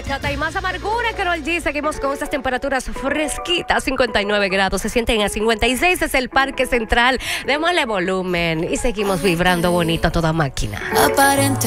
bachata y más amargura, Karol G. Seguimos con estas temperaturas fresquitas, 59 grados, se sienten a 56, es el Parque Central. Démosle volumen y seguimos vibrando bonito a toda máquina. Aparente